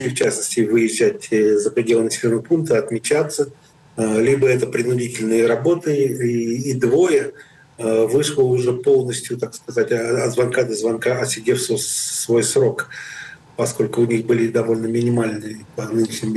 в частности, выезжать за пределы населенного пункта, отмечаться, либо это принудительные работы, и двое вышло уже полностью, так сказать, от звонка до звонка, отсидев свой срок, поскольку у них были довольно минимальные по нынешним